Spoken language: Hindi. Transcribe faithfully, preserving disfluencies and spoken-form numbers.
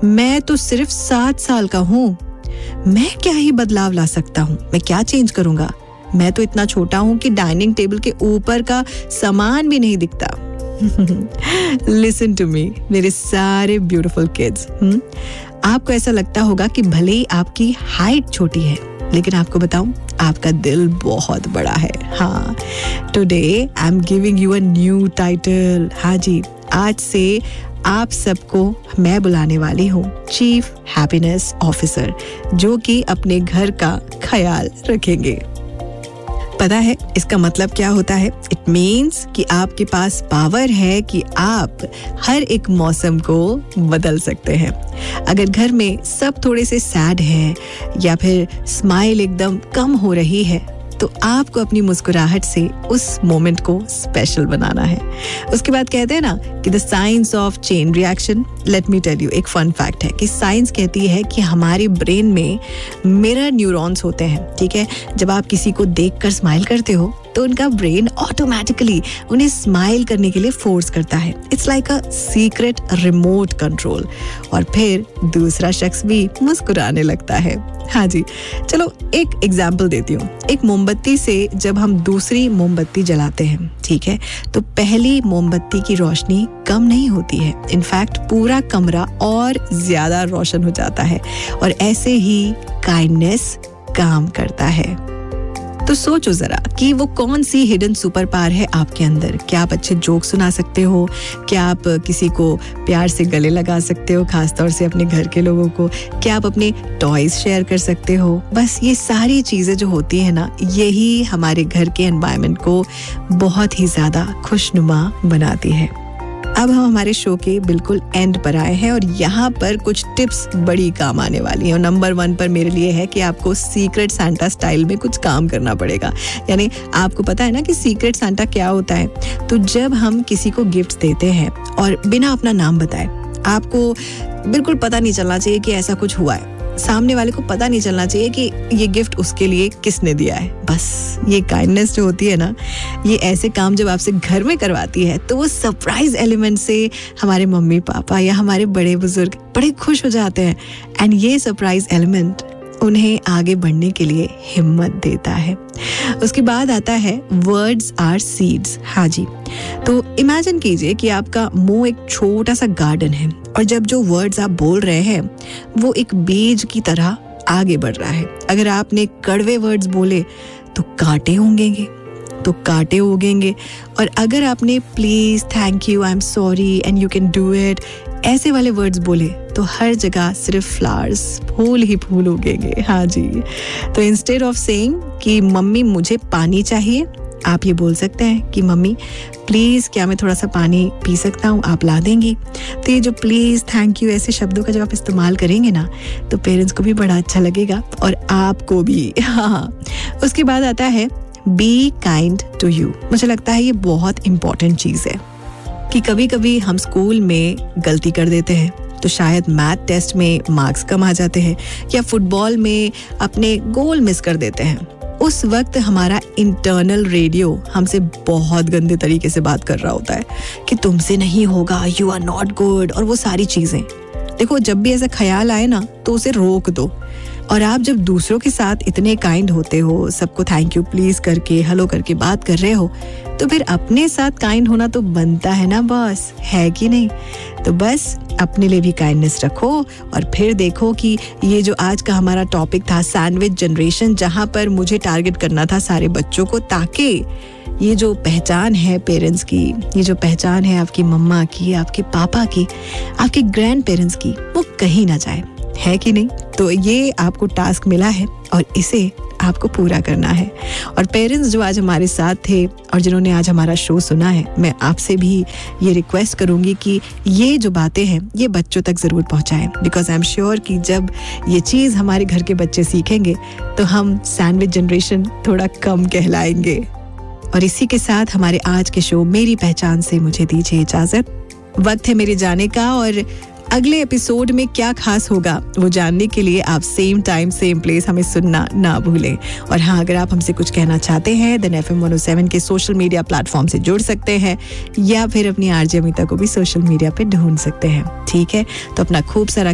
मैं तो सिर्फ सात साल का हूँ, मैं क्या ही बदलाव ला सकता हूँ, मैं क्या चेंज करूंगा, मैं तो इतना छोटा हूँ कि डाइनिंग टेबल के ऊपर का सामान भी नहीं दिखता। लिसन टू मी मेरे सारे ब्यूटीफुल किड्स, आपको ऐसा लगता होगा कि भले ही आपकी हाइट छोटी है, लेकिन आपको बताऊं, आपका दिल बहुत बड़ा है। हाँ, today I am giving you a new title. हाँ जी, आज से आप सबको मैं बुलाने वाली हूँ चीफ हैप्पीनेस ऑफिसर, जो कि अपने घर का ख्याल रखेंगे। पता है इसका मतलब क्या होता है? इट मीन्स कि आपके पास पावर है कि आप हर एक मौसम को बदल सकते हैं। अगर घर में सब थोड़े से सैड हैं या फिर स्माइल एकदम कम हो रही है, तो आपको अपनी मुस्कुराहट से उस मोमेंट को स्पेशल बनाना है। उसके बाद कहते हैं ना कि the science of chain reaction. Let me tell you, एक फन फैक्ट है कि साइंस कहती है कि हमारे ब्रेन में मिरर न्यूरॉन्स होते हैं, ठीक है। जब आप किसी को देखकर स्माइल करते हो तो उनका ब्रेन ऑटोमेटिकली उन्हें स्माइल करने के लिए फोर्स करता है। It's like a secret remote control, और फिर दूसरा शख्स भी मुस्कुराने लगता है। हाँ जी, चलो एक एग्जाम्पल देती हूँ। एक मोमबत्ती से जब हम दूसरी मोमबत्ती जलाते हैं, ठीक है, तो पहली मोमबत्ती की रोशनी कम नहीं होती है, इनफैक्ट पूरा कमरा और ज्यादा रोशन हो जाता है। और ऐसे ही काइंडनेस काम करता है। तो सोचो जरा कि वो कौन सी हिडन सुपर पावर है आपके अंदर। क्या आप अच्छे जोक सुना सकते हो? क्या आप किसी को प्यार से गले लगा सकते हो, खासतौर से अपने घर के लोगों को? क्या आप अपने टॉयज शेयर कर सकते हो? बस ये सारी चीजें जो होती है ना, यही हमारे घर के एनवायरनमेंट को बहुत ही ज्यादा खुशनुमा बनाती है। अब हम हमारे शो के बिल्कुल एंड पर आए हैं और यहाँ पर कुछ टिप्स बड़ी काम आने वाली हैं। और नंबर वन पर मेरे लिए है कि आपको सीक्रेट सांता स्टाइल में कुछ काम करना पड़ेगा। यानी आपको पता है ना कि सीक्रेट सांता क्या होता है। तो जब हम किसी को गिफ्ट देते हैं और बिना अपना नाम बताए, आपको बिल्कुल पता नहीं चलना चाहिए कि ऐसा कुछ हुआ है, सामने वाले को पता नहीं चलना चाहिए कि ये गिफ्ट उसके लिए किसने दिया है। बस ये काइंडनेस जो होती है ना, ये ऐसे काम जब आपसे घर में करवाती है, तो वो सरप्राइज एलिमेंट से हमारे मम्मी पापा या हमारे बड़े बुजुर्ग बड़े खुश हो जाते हैं। एंड ये सरप्राइज एलिमेंट उन्हें आगे बढ़ने के लिए हिम्मत देता है। उसके बाद आता है वर्ड्स आर सीड्स। हाँ जी, तो इमेजिन कीजिए कि आपका मुंह एक छोटा सा गार्डन है और जब जो वर्ड्स आप बोल रहे हैं वो एक बीज की तरह आगे बढ़ रहा है। अगर आपने कड़वे वर्ड्स बोले तो कांटे होंगेंगे तो कांटे उगेंगे, और अगर आपने please, thank you, I am sorry and you can do it, ऐसे वाले वर्ड्स बोले तो हर जगह सिर्फ फ्लावर्स, फूल ही फूल उगेंगे। हाँ जी, तो इंस्टेड ऑफ सेइंग कि मम्मी मुझे पानी चाहिए, आप ये बोल सकते हैं कि मम्मी प्लीज क्या मैं थोड़ा सा पानी पी सकता हूँ, आप ला देंगी। तो ये जो प्लीज, थैंक यू ऐसे शब्दों का जब आप इस्तेमाल करेंगे ना, तो पेरेंट्स को भी बड़ा अच्छा लगेगा और आपको भी। हाँ, उसके बाद आता है बी काइंड टू यू। मुझे लगता है ये बहुत इंपॉर्टेंट चीज है कि कभी कभी हम स्कूल में गलती कर देते हैं, तो शायद मैथ टेस्ट में मार्क्स कम आ जाते हैं या फुटबॉल में अपने गोल मिस कर देते हैं। उस वक्त हमारा इंटरनल रेडियो हमसे बहुत गंदे तरीके से बात कर रहा होता है कि तुमसे नहीं होगा, यू आर नॉट गुड, और वो सारी चीजें। देखो, जब भी ऐसा ख्याल आए ना तो उसे रोक दो। और आप जब दूसरों के साथ इतने काइंड होते हो, सबको थैंक यू प्लीज करके, हेलो करके बात कर रहे हो, तो फिर अपने साथ काइंड होना तो बनता है ना बॉस, है कि नहीं? तो बस अपने लिए भी काइंडनेस रखो और फिर देखो कि ये जो आज का हमारा टॉपिक था सैंडविच जनरेशन, जहां पर मुझे टारगेट करना था सारे बच्चों को, ताकि ये जो पहचान है पेरेंट्स की, ये जो पहचान है आपकी मम्मा की, आपके पापा की, आपके ग्रैंड पेरेंट्स की, वो कहीं ना जाए, है कि नहीं? तो ये आपको टास्क मिला है और इसे आपको पूरा करना है। और पेरेंट्स जो आज हमारे साथ थे और जिन्होंने आज हमारा शो सुना है, मैं आपसे भी ये रिक्वेस्ट करूंगी कि ये जो बातें हैं ये बच्चों तक जरूर पहुंचाएं, बिकॉज आई एम श्योर कि जब ये चीज हमारे घर के बच्चे सीखेंगे तो हम सैंडविच जनरेशन थोड़ा कम कहलाएंगे। और इसी के साथ हमारे आज के शो मेरी पहचान से मुझे दीजिए इजाजत। वक्त है मेरे जाने का, और अगले एपिसोड में क्या खास होगा वो जानने के लिए आप सेम टाइम सेम प्लेस हमें सुनना ना भूलें। और हाँ, अगर आप हमसे कुछ कहना चाहते हैं then F M one O seven के सोशल मीडिया प्लेटफॉर्म से जुड़ सकते हैं या फिर अपनी आरजे अमिता को भी सोशल मीडिया पे ढूंढ सकते हैं। ठीक है, तो अपना खूब सारा